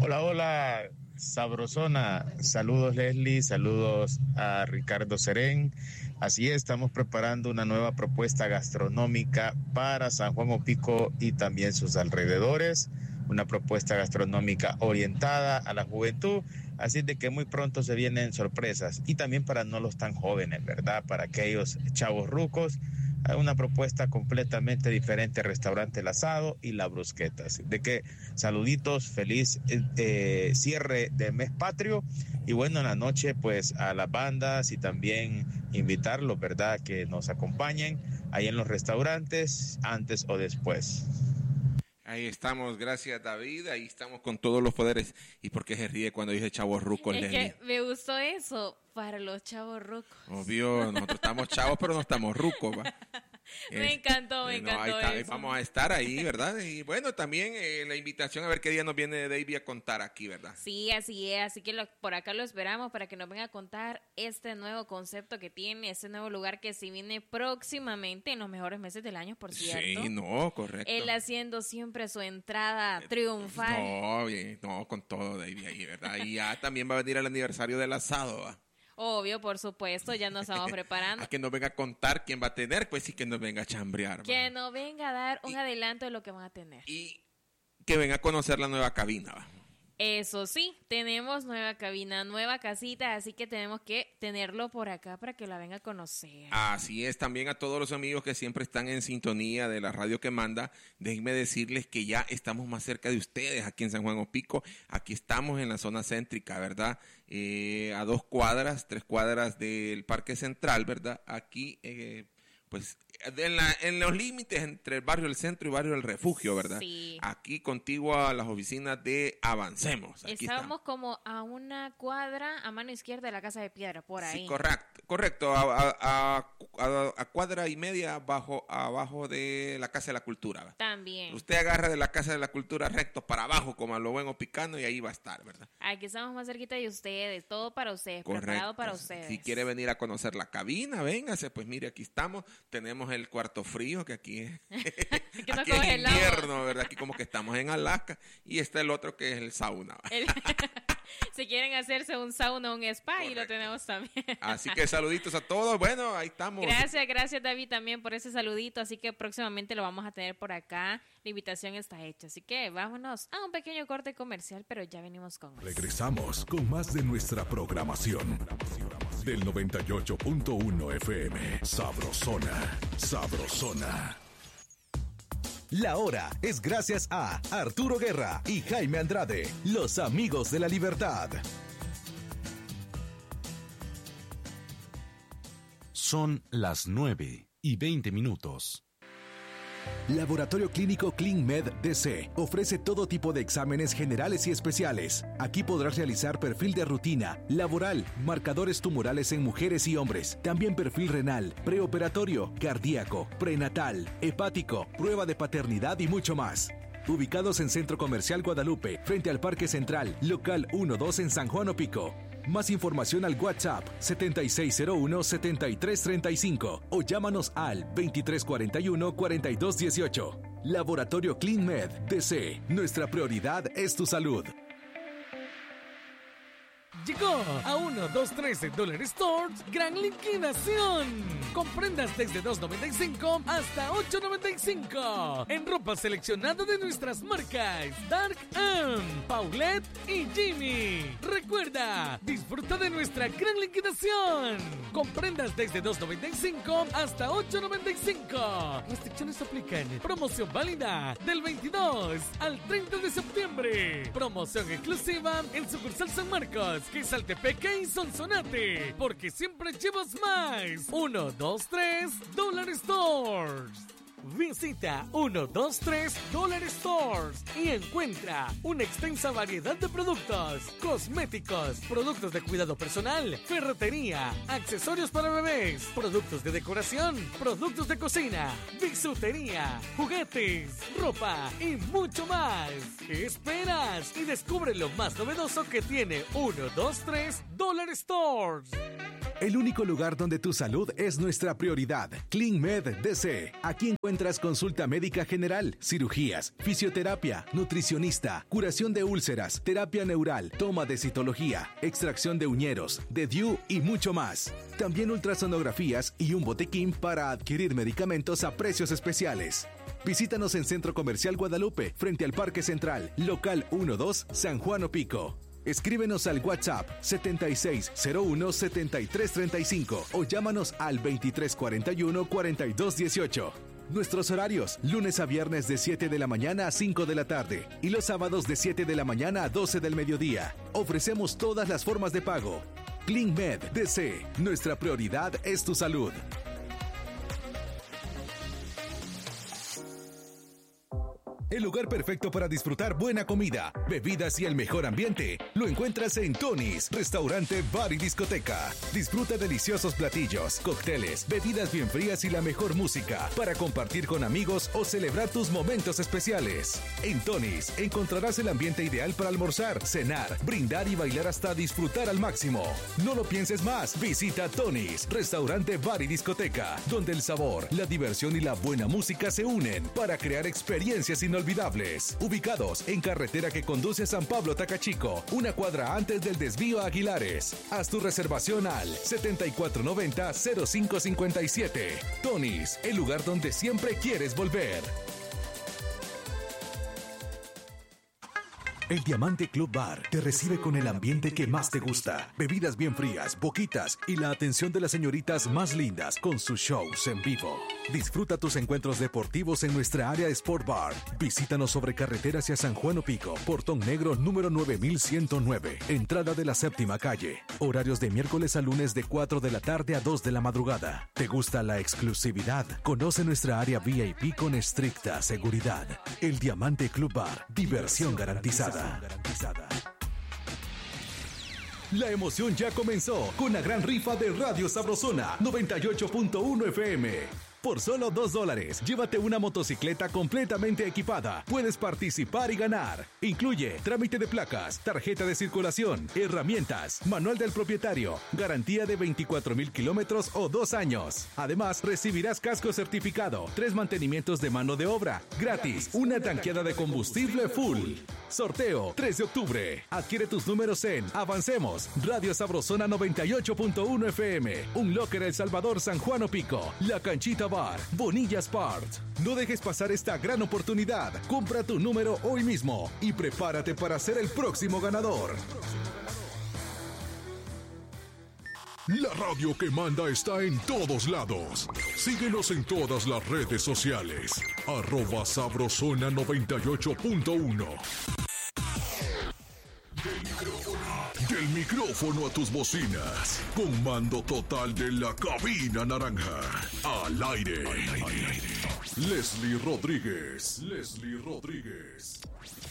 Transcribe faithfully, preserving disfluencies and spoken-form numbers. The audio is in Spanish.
Hola, hola, Sabrosona. Saludos, Leslie, saludos a Ricardo Serén. Así es, estamos preparando una nueva propuesta gastronómica para San Juan Opico y también sus alrededores. Una propuesta gastronómica orientada a la juventud, así de que muy pronto se vienen sorpresas. Y también para no los tan jóvenes, ¿verdad? Para aquellos chavos rucos, una propuesta completamente diferente: restaurante El Asado y La Brusqueta. Así de que saluditos, feliz eh, cierre de mes patrio. Y bueno, en la noche pues a las bandas y también invitarlos, ¿verdad? Que nos acompañen ahí en los restaurantes antes o después. Ahí estamos, gracias David, ahí estamos con todos los poderes. ¿Y por qué se ríe cuando dice chavos rucos, Es Leslie? que me gustó eso, para los chavos rucos. Obvio, nosotros estamos chavos, pero no estamos rucos, ¿va? Me encantó, me eh, no, encantó ahí está, eso. Vamos a estar ahí, ¿verdad? Y bueno, también eh, la invitación a ver qué día nos viene David a contar aquí, ¿verdad? Sí, así es, así que lo, por acá lo esperamos para que nos venga a contar este nuevo concepto que tiene, este nuevo lugar que se viene próximamente en los mejores meses del año, por cierto. Sí, no, correcto. Él haciendo siempre su entrada triunfal. No, bien, no, con todo David ahí, ¿verdad? Y ya también va a venir el aniversario del asado, ¿va? Obvio, por supuesto, ya nos estamos preparando. A que nos venga a contar quién va a tener, pues sí que nos venga a chambrear, ¿va? Que nos venga a dar un y, adelanto de lo que van a tener. Y que venga a conocer la nueva cabina, ¿va? Eso sí, tenemos nueva cabina, nueva casita, así que tenemos que tenerlo por acá para que la venga a conocer. Así es, también a todos los amigos que siempre están en sintonía de la radio que manda, déjenme decirles que ya estamos más cerca de ustedes aquí en San Juan Opico. Aquí estamos en la zona céntrica, ¿verdad? Eh, a dos cuadras, tres cuadras del Parque Central, ¿verdad? Aquí, eh, pues, en, la, en los límites entre el barrio del Centro y el barrio del Refugio, ¿verdad? Sí. Aquí contigo a las oficinas de Avancemos. Aquí Estábamos estamos. como a una cuadra a mano izquierda de la Casa de Piedra, por ahí. Sí, correcto, correcto, a, a, a, a cuadra y media abajo, abajo de la Casa de la Cultura, ¿verdad? También. Usted agarra de la Casa de la Cultura recto para abajo, como a lo buen opicano, y ahí va a estar, ¿verdad? Aquí estamos más cerquita de ustedes, todo para ustedes, Correcto. preparado para ustedes. Si quiere venir a conocer la cabina, véngase, pues mire, aquí estamos, tenemos el cuarto frío, que aquí es, que aquí es invierno, ¿verdad? Aquí como que estamos en Alaska, y está el otro que es el sauna. El... Si quieren hacerse un sauna o un spa, Correcto. Y lo tenemos también. Así que saluditos a todos. Bueno, ahí estamos. Gracias, gracias David también por ese saludito. Así que próximamente lo vamos a tener por acá. La invitación está hecha. Así que vámonos a un pequeño corte comercial, pero ya venimos con más. Regresamos con más de nuestra programación. Del noventa y ocho punto uno F M. Sabrosona. Sabrosona. La hora es gracias a Arturo Guerra y Jaime Andrade, los amigos de la libertad. Son las nueve y veinte minutos. Laboratorio Clínico ClinMed D C ofrece todo tipo de exámenes generales y especiales. Aquí podrás realizar perfil de rutina, laboral, marcadores tumorales en mujeres y hombres, también perfil renal, preoperatorio, cardíaco, prenatal, hepático, prueba de paternidad y mucho más. Ubicados en Centro Comercial Guadalupe, frente al Parque Central, local uno dos en San Juan Opico. Más información al WhatsApp setenta y seis cero uno, setenta y tres treinta y cinco o llámanos al veintitrés cuarenta y uno, cuarenta y dos dieciocho. Laboratorio ClinMed D C. Nuestra prioridad es tu salud. Llegó a uno, dos, tres Dollar Stores Gran Liquidación. Con prendas desde dos noventa y cinco hasta ocho noventa y cinco. En ropa seleccionada de nuestras marcas Dark M, Paulette y Jimmy. Recuerda, disfruta de nuestra gran liquidación. Con prendas desde dos noventa y cinco hasta ocho noventa y cinco. Restricciones aplican. Promoción válida del veintidós al treinta de septiembre. Promoción exclusiva en sucursal San Marcos, Quezaltepeque y Sonsonate, porque siempre llevas más. uno, dos, tres Dollar Stores. Visita uno, dos, tres Dollar Stores y encuentra una extensa variedad de productos, cosméticos, productos de cuidado personal, ferretería, accesorios para bebés, productos de decoración, productos de cocina, bisutería, juguetes, ropa y mucho más. ¿Qué esperas? Y descubre lo más novedoso que tiene uno, dos, tres Dollar Stores. el único lugar donde tu salud es nuestra prioridad. CleanMed D C. Aquí encuentras consulta médica general, cirugías, fisioterapia, nutricionista, curación de úlceras, terapia neural, toma de citología, extracción de uñeros, de D I U y mucho más. También ultrasonografías y un botequín para adquirir medicamentos a precios especiales. Visítanos en Centro Comercial Guadalupe, frente al Parque Central, local uno dos, San Juan Opico. Escríbenos al WhatsApp setenta y seis cero uno setenta y tres treinta y cinco o llámanos al veintitrés cuarenta y uno cuarenta y dos dieciocho. Nuestros horarios, lunes a viernes de siete de la mañana a cinco de la tarde y los sábados de siete de la mañana a doce del mediodía. Ofrecemos todas las formas de pago. CleanMed D C. Nuestra prioridad es tu salud. El lugar perfecto para disfrutar buena comida, bebidas y el mejor ambiente lo encuentras en Tony's, restaurante, bar y discoteca. Disfruta deliciosos platillos, cócteles, bebidas bien frías y la mejor música para compartir con amigos o celebrar tus momentos especiales. En Tony's encontrarás el ambiente ideal para almorzar, cenar, brindar y bailar hasta disfrutar al máximo. No lo pienses más, visita Tony's, restaurante, bar y discoteca, donde el sabor, la diversión y la buena música se unen para crear experiencias inolvidables. Olvidables. Ubicados en carretera que conduce a San Pablo Tacachico, una cuadra antes del desvío a Aguilares. Haz tu reservación al setenta y cuatro noventa cero cinco cincuenta y siete. Tony's, el lugar donde siempre quieres volver. El Diamante Club Bar te recibe con el ambiente que más te gusta. Bebidas bien frías, boquitas y la atención de las señoritas más lindas con sus shows en vivo. Disfruta tus encuentros deportivos en nuestra área Sport Bar. Visítanos sobre carretera hacia San Juan Opico, Portón Negro número nueve mil ciento nueve, entrada de la séptima calle. Horarios de miércoles a lunes de cuatro de la tarde a dos de la madrugada. ¿Te gusta la exclusividad? Conoce nuestra área V I P con estricta seguridad. El Diamante Club Bar, diversión garantizada. garantizada. La emoción ya comenzó con la gran rifa de Radio Sabrosona noventa y ocho punto uno F M. Por solo dos dólares, llévate una motocicleta completamente equipada. Puedes participar y ganar. Incluye trámite de placas, tarjeta de circulación, herramientas, manual del propietario, garantía de veinticuatro mil kilómetros o dos años. Además, recibirás casco certificado, tres mantenimientos de mano de obra, gratis, una tanqueada de combustible full. Sorteo tres de octubre. Adquiere tus números en Avancemos, Radio Sabrosona noventa y ocho punto uno F M, Un Locker El Salvador, San Juan Opico, La Canchita Bar, Bonilla Sport. No dejes pasar esta gran oportunidad. Compra tu número hoy mismo y prepárate para ser el próximo ganador. La radio que manda está en todos lados. Síguenos en todas las redes sociales. Arroba Sabrosona noventa y ocho punto uno. Del micrófono, del micrófono a tus bocinas. Con mando total de la cabina naranja. Al aire. Al aire. Leslie Rodríguez. Leslie Rodríguez.